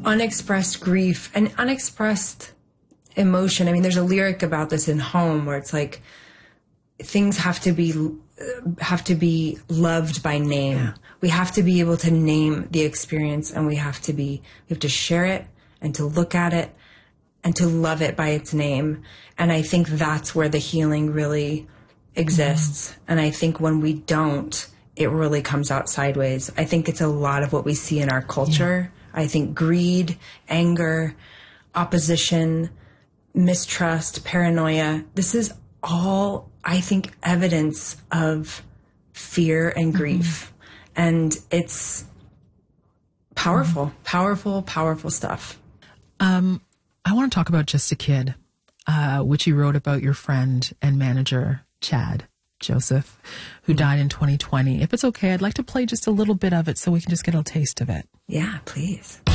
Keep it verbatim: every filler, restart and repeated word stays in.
unexpressed grief and unexpressed emotion. I mean, there's a lyric about this in Home where it's like things have to be have to be loved by name. Yeah. We have to be able to name the experience, and we have to be we have to share it and to look at it and to love it by its name. And I think that's where the healing really exists. Mm. And I think when we don't, it really comes out sideways. I think it's a lot of what we see in our culture. Yeah. I think greed, anger, opposition, mistrust, paranoia, this is all, I think, evidence of fear and grief. Mm-hmm. And it's powerful, mm-hmm. powerful, powerful stuff. Um, I want to talk about Just a Kid, uh, which you wrote about your friend and manager, Chad Joseph, who mm-hmm. died in twenty twenty. If it's okay, I'd like to play just a little bit of it so we can just get a taste of it. Yeah, please.